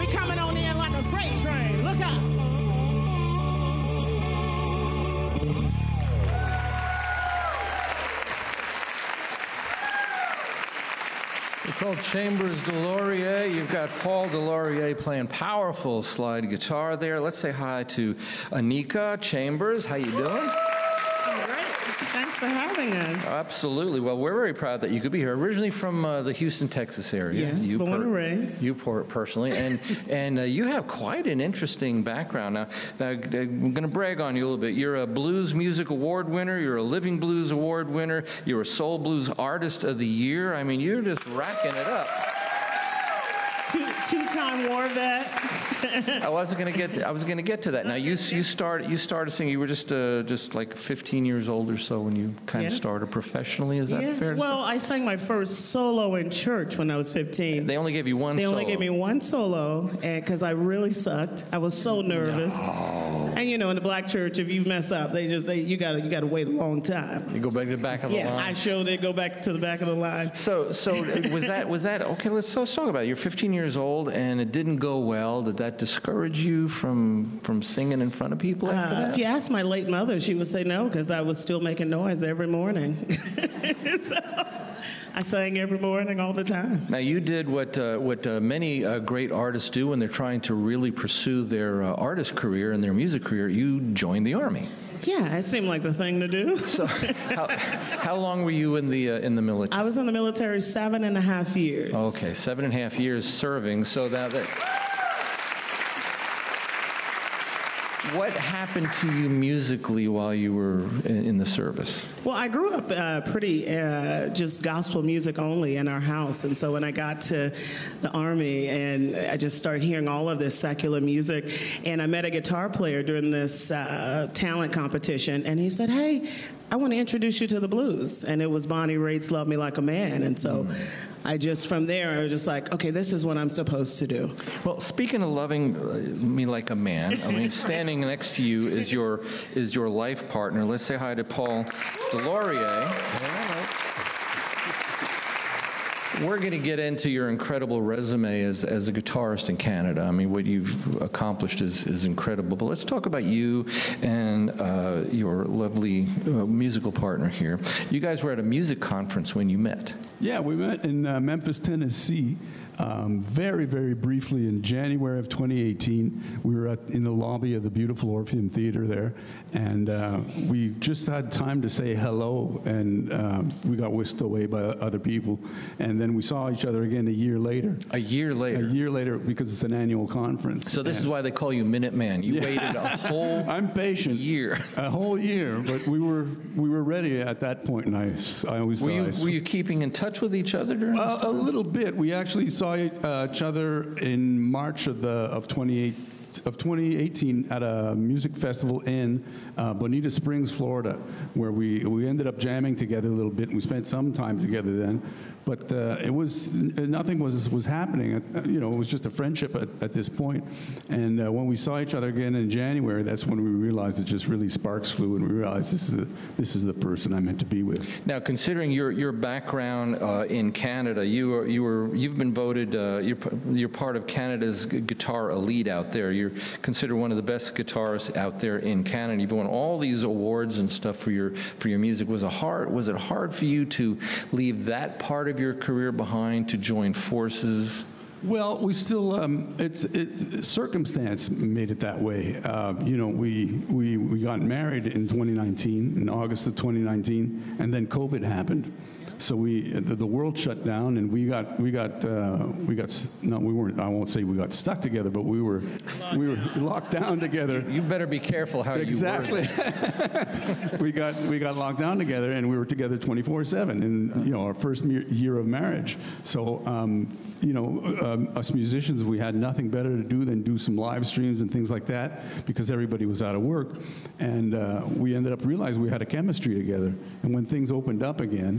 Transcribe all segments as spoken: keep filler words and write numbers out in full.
We coming on in like a freight train. Look out. They're called Chambers DesLauriers. You've got Paul DesLauriers playing powerful slide guitar there. Let's say hi to Anika Chambers. How you doing? Thanks for having us. Absolutely. Well, we're very proud that you could be here. Originally from uh, the Houston, Texas area. Yes, you born per- and raised. You per- personally. And and uh, you have quite an interesting background. Now, now I'm going to brag on you a little bit. You're a Blues Music Award winner. You're a Living Blues Award winner. You're a Soul Blues Artist of the Year. I mean, you're just racking it up. Two, two-time war vet. I wasn't going to get. To, I was going to get to that. Now you you started you started singing. You were just uh, just like fifteen years old or so when you kind Yeah. of started professionally. Is that Yeah. fair to Well, say? I sang my first solo in church when I was fifteen. They only gave you one. They solo. only gave me one solo, and because I really sucked, I was so nervous. No. And you know, in the black church, if you mess up, they just they you gotta you gotta wait a long time. You go back to the back of the Yeah, line. I showed it. Go back to the back of the line. So, so was that was that okay? Let's, let's talk about it. You're fifteen years old, and it didn't go well. Did that discourage you from from singing in front of people after Uh, that? if you ask my late mother, she would say no because I was still making noise every morning. So, I sang every morning all the time. Now you did what uh, what uh, many uh, great artists do when they're trying to really pursue their uh, artist career and their music career. You joined the army. Yeah, it seemed like the thing to do. So, how, how long were you in the uh, in the military? I was in the military seven and a half years. Okay, seven and a half years serving. So that. that What happened to you musically while you were in, in the service? Well, I grew up uh, pretty uh, just gospel music only in our house. And so when I got to the Army and I just started hearing all of this secular music, and I met a guitar player during this uh, talent competition, and he said, hey, I want to introduce you to the blues. And it was Bonnie Raitt's Love Me Like a Man. And so mm. I just, from there, I was just like, okay, this is what I'm supposed to do. Well, speaking of loving uh, me like a man, I mean, standing next to you is your is your life partner. Let's say hi to Paul DesLauriers. We're going to get into your incredible resume as, as a guitarist in Canada. I mean, what you've accomplished is, is incredible. But let's talk about you and uh, your lovely uh, musical partner here. You guys were at a music conference when you met. Yeah, we met in uh, Memphis, Tennessee, um, very, very briefly in January of twenty eighteen. We were at, in the lobby of the beautiful Orpheum Theater there, and uh, we just had time to say hello, and uh, we got whisked away by other people. And then we saw each other again a year later. A year later? A year later, because it's an annual conference. So this and is why they call you Minuteman. You yeah. waited a whole I'm patient. year. A whole year, but we were we were ready at that point, and I, I always Were you, I, were you keeping in touch with each other during this Uh, a time? little bit. We actually saw uh, each other in March of the of twenty-eight of twenty eighteen at a music festival in uh, Bonita Springs, Florida, where we we ended up jamming together a little bit. And we spent some time together then, but uh, it was nothing was was happening. You know, it was just a friendship at, at this point. And uh, when we saw each other again in January, that's when we realized it just really sparks flew, and we realized this is the, this is the person I'm meant to be with. Now, considering your your background uh, in Canada, you are you were you've been voted uh, you're you're part of Canada's guitar elite out there. You're considered one of the best guitarists out there in Canada. You've won all these awards and stuff for your for your music. Was it hard? Was it hard for you to leave that part of your career behind to join forces? Well, we still, um, it's, it, circumstance made it that way. Uh, you know, we, we, we got married in twenty nineteen, in August of twenty nineteen, and then COVID happened. So we, the, the world shut down, and we got, we got, uh, we got, no, we weren't, I won't say we got stuck together, but we were, we were locked down together. You better be careful how exactly. you word Exactly. we got, we got locked down together, and we were together twenty-four seven, in, you know, our first year of marriage. So, um, you know, um, us musicians, we had nothing better to do than do some live streams and things like that, because everybody was out of work. And uh, we ended up realizing we had a chemistry together. And when things opened up again, that's when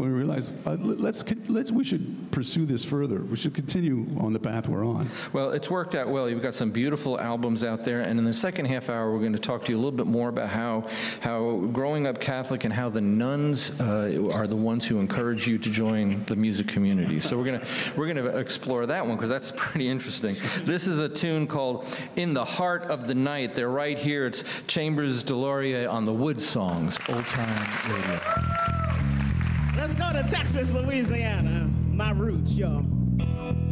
when we realized uh, let's let's we should pursue this further. We should continue on the path we're on. Well, it's worked out well. You've got some beautiful albums out there, and in the second half hour, we're going to talk to you a little bit more about how how growing up Catholic and how the nuns uh, are the ones who encourage you to join the music community. So we're gonna we're gonna explore that one because that's pretty interesting. This is a tune called "In the Heart of the Night." They're right here. It's Chambers Deloria on the Wood Songs, Old Time Radio. Let's go to Texas, Louisiana, my roots, y'all.